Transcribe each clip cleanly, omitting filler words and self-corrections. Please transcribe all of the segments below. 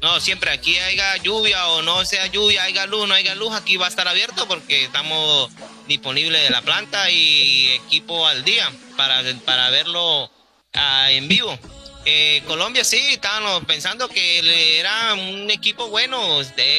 No, siempre aquí haya lluvia o no sea lluvia, haya luz, no haya luz, aquí va a estar abierto porque estamos disponibles de la planta y equipo al día para verlo en vivo. Colombia sí, estábamos pensando que era un equipo bueno,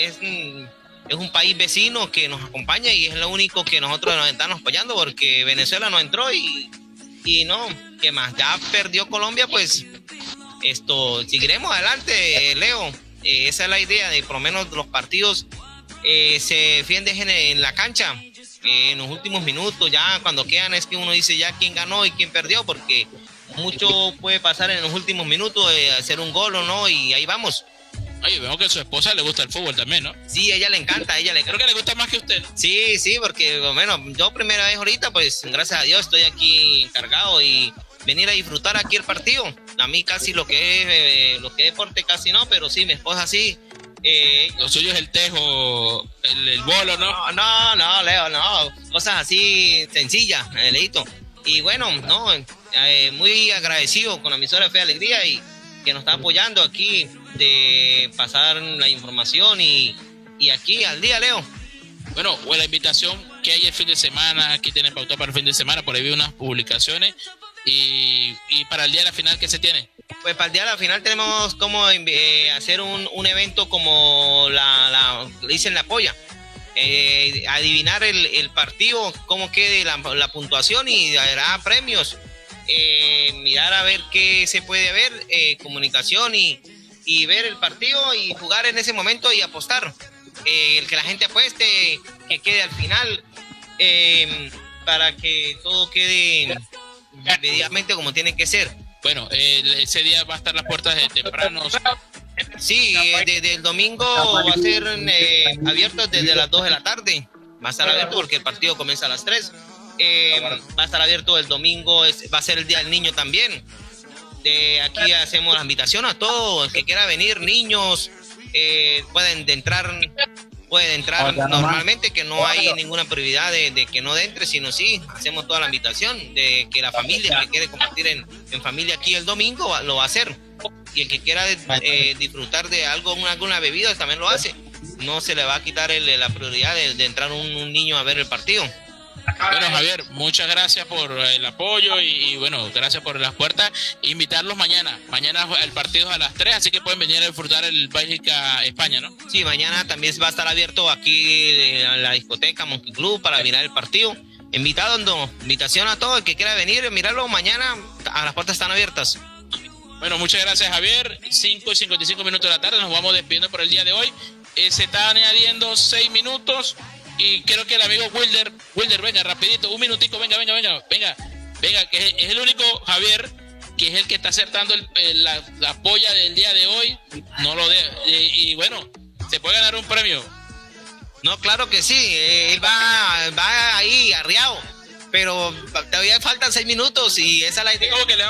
es un país vecino que nos acompaña y es lo único que nosotros nos estamos apoyando porque Venezuela no entró y no, ¿qué más? Ya perdió Colombia, pues seguiremos adelante, Leo. Esa es la idea de por lo menos los partidos se defienden en la cancha en los últimos minutos, ya cuando quedan es que uno dice ya quién ganó y quién perdió, porque mucho puede pasar en los últimos minutos, hacer un gol o no, y ahí vamos. Oye, vemos que a su esposa le gusta el fútbol también, ¿no? Sí, a ella le encanta, Creo que le gusta más que a usted, ¿no? Sí, sí, porque bueno, yo primera vez ahorita, pues gracias a Dios estoy aquí encargado y venir a disfrutar aquí el partido. A mí casi lo que es deporte casi no, pero sí, mi esposa sí. Lo suyo es el tejo, el bolo, ¿no? No, Leo, no. Cosas así sencillas, Leito. Y bueno, no, muy agradecido con la emisora Fe y Alegría y que nos está apoyando aquí de pasar la información y aquí al día, Leo. Bueno, pues la invitación que hay el fin de semana, aquí tienen pautado para el fin de semana, por ahí vi unas publicaciones y para el día de la final, ¿qué se tiene? Pues para el día de la final tenemos como hacer un evento como dicen la polla. Adivinar el partido, cómo quede la puntuación y dará premios. Mirar a ver qué se puede ver, comunicación y ver el partido y jugar en ese momento y apostar. El que la gente apueste, que quede al final, para que todo quede medianamente como tiene que ser. Bueno, ese día va a estar las puertas de temprano. Sí, desde el domingo va a ser abierto desde las 2 de la tarde. Va a estar abierto porque el partido comienza a las 3. Va a estar abierto el domingo, va a ser el Día del Niño también. Aquí hacemos la invitación a todos, el que quiera venir, niños, pueden entrar normalmente, que no hay ninguna prioridad de que no entre, sino sí, hacemos toda la invitación de que la familia que quiere compartir en familia aquí el domingo lo va a hacer. Y el que quiera disfrutar de alguna bebida también lo hace. No se le va a quitar la prioridad de entrar un niño a ver el partido. Bueno, Javier, muchas gracias por el apoyo y bueno, gracias por las puertas. Invitarlos mañana. Mañana el partido es a las 3, así que pueden venir a disfrutar el Bélgica-España, ¿no? Sí, mañana también va a estar abierto aquí en la discoteca Monkey Club para mirar el partido. Invitación a todo el que quiera venir, mirarlo mañana, las puertas están abiertas. Bueno, muchas gracias, Javier. 5:55 de la tarde, nos vamos despidiendo por el día de hoy. Se está añadiendo 6 minutos. Y creo que el amigo Wilder, venga, rapidito, un minutico, venga, que es el único, Javier, que es el que está acertando la polla del día de hoy, no lo de, y bueno, se puede ganar un premio. No, claro que sí, él va ahí arriado, pero todavía faltan 6 minutos y esa es la idea. ¿Cómo que le va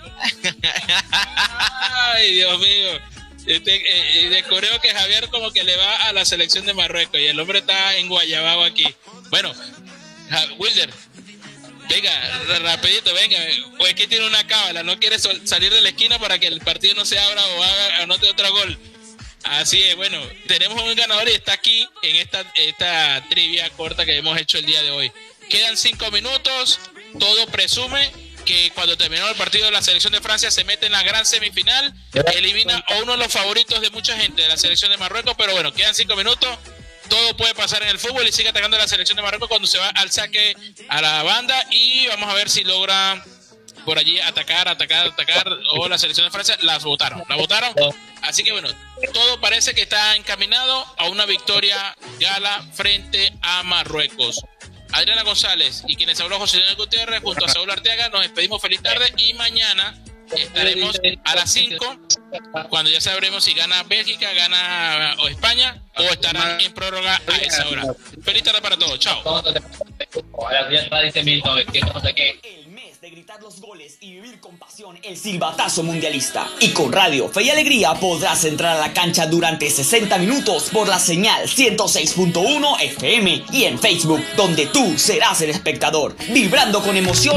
a... Ay, Dios mío. Descubrió que Javier como que le va a la selección de Marruecos y el hombre está en Guayabao aquí. Bueno, Wilder, venga, rapidito, venga, o es que tiene una cábala, no quiere salir de la esquina para que el partido no se abra o anote otro gol. Así es, bueno, tenemos un ganador y está aquí en esta trivia corta que hemos hecho el día de hoy. Quedan 5 minutos, todo presume que cuando terminó el partido de la selección de Francia se mete en la gran semifinal, elimina a uno de los favoritos de mucha gente de la selección de Marruecos, pero bueno, quedan 5 minutos, todo puede pasar en el fútbol y sigue atacando a la selección de Marruecos cuando se va al saque a la banda y vamos a ver si logra por allí atacar o la selección de Francia la votaron, así que bueno, todo parece que está encaminado a una victoria gala frente a Marruecos. Adriana González y quienes habló José Daniel Gutiérrez junto a Saúl Arteaga, nos despedimos, feliz tarde y mañana estaremos a las 5 cuando ya sabremos si gana Bélgica, gana o España o estarán en prórroga a esa hora. Feliz tarde para todos, chao. De gritar los goles y vivir con pasión el silbatazo mundialista. Y con Radio Fe y Alegría podrás entrar a la cancha durante 60 minutos por la señal 106.1 FM y en Facebook, donde tú serás el espectador, vibrando con emoción.